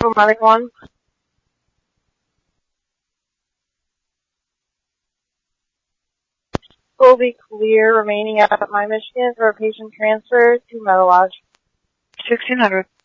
Robotic 1. Will be clear remaining up at My Michigan for a patient transfer to Meadow Lodge. 1600.